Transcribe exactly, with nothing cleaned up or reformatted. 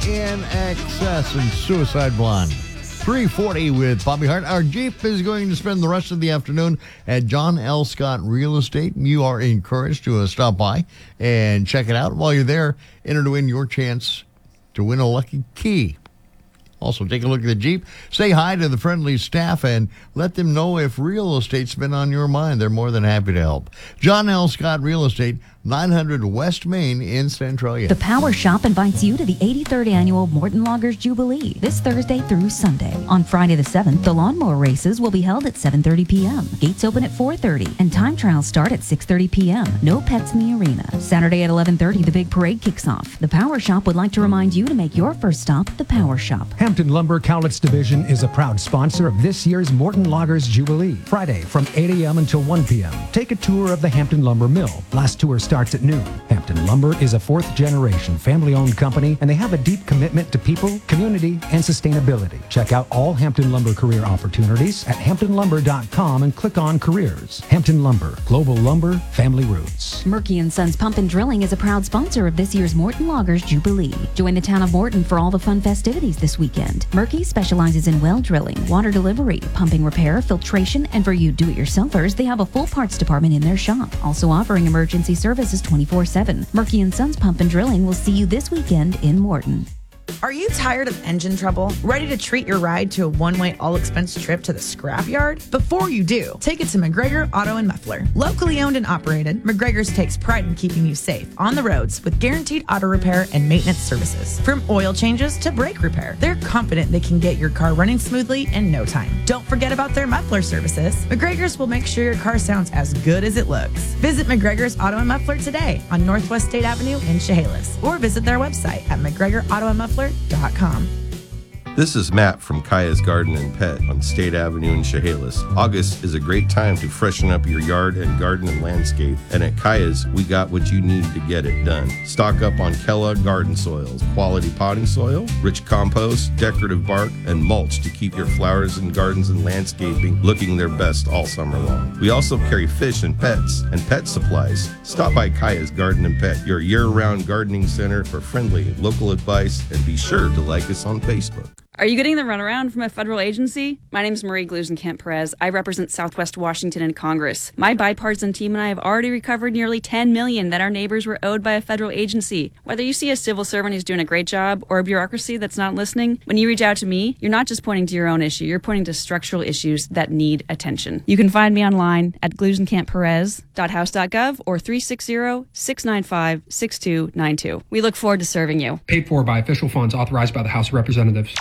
In Excess and Suicide Blonde. three forty with Bobby Hart. Our Jeep is going to spend the rest of the afternoon at John L. Scott Real Estate. You are encouraged to uh, stop by and check it out. While you're there, enter to win your chance to win a lucky key. Also, take a look at the Jeep. Say hi to the friendly staff and let them know if real estate's been on your mind. They're more than happy to help. John L. Scott Real Estate, nine hundred West Main in Centralia. The Power Shop invites you to the eighty-third Annual Morton Loggers Jubilee this Thursday through Sunday. On Friday the seventh, the lawnmower races will be held at seven thirty p.m. Gates open at four thirty, and time trials start at six thirty p.m. No pets in the arena. Saturday at eleven thirty, the big parade kicks off. The Power Shop would like to remind you to make your first stop the Power Shop. Hampton Lumber Cowlitz Division is a proud sponsor of this year's Morton Loggers Jubilee. Friday from eight a.m. until one p.m. Take a tour of the Hampton Lumber Mill. Last tour starts at noon. Hampton Lumber is a fourth-generation family-owned company, and they have a deep commitment to people, community, and sustainability. Check out all Hampton Lumber career opportunities at hampton lumber dot com and click on Careers. Hampton Lumber, global lumber, family roots. Murky and Sons Pump and Drilling is a proud sponsor of this year's Morton Loggers Jubilee. Join the town of Morton for all the fun festivities this weekend. Murky specializes in well drilling, water delivery, pumping repair, filtration, and for you do-it-yourselfers, they have a full parts department in their shop. Also offering emergency services twenty-four seven. Murky and Sons Pump and Drilling will see you this weekend in Morton. Are you tired of engine trouble? Ready to treat your ride to a one-way all-expense trip to the scrapyard? Before you do, take it to McGregor Auto and Muffler. Locally owned and operated, McGregor's takes pride in keeping you safe on the roads with guaranteed auto repair and maintenance services. From oil changes to brake repair, they're confident they can get your car running smoothly in no time. Don't forget about their muffler services. McGregor's will make sure your car sounds as good as it looks. Visit McGregor's Auto and Muffler today on Northwest State Avenue in Chehalis, or visit their website at mcgregor auto and muffler dot com. This is Matt from Kaya's Garden and Pet on State Avenue in Chehalis. August is a great time to freshen up your yard and garden and landscape, and at Kaya's, we got what you need to get it done. Stock up on Kellogg garden soils, quality potting soil, rich compost, decorative bark, and mulch to keep your flowers and gardens and landscaping looking their best all summer long. We also carry fish and pets and pet supplies. Stop by Kaya's Garden and Pet, your year-round gardening center for friendly local advice, and be sure to like us on Facebook. Are you getting the runaround from a federal agency? My name is Marie Glusenkamp-Perez. I represent Southwest Washington in Congress. My bipartisan team and I have already recovered nearly ten million dollars that our neighbors were owed by a federal agency. Whether you see a civil servant who's doing a great job or a bureaucracy that's not listening, when you reach out to me, you're not just pointing to your own issue, you're pointing to structural issues that need attention. You can find me online at glusenkamp perez dot house dot gov or three six zero, six nine five, six two nine two. We look forward to serving you. Paid for by official funds authorized by the House of Representatives.